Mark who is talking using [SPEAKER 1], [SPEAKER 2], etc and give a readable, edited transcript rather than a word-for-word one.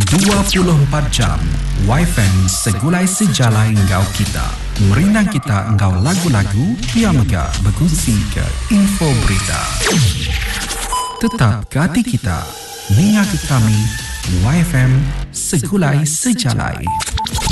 [SPEAKER 1] 24 jam YFM segulai sejalai engkau kita. Merindang kita engkau lagu-lagu, Pia Mega berkongsi ke info berita. Tetap ke hati kita, mengingat kami YFM segulai sejalai.